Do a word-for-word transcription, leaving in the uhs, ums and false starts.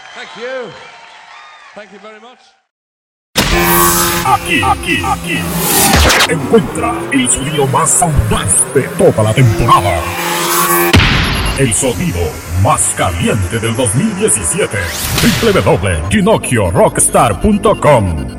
Thank you. Thank you very much. Aquí, aquí, aquí. Encuentra el sonido más audaz de toda la temporada. El sonido más caliente del dos mil diecisiete. doble u doble u doble u punto ginocchio rockstar punto com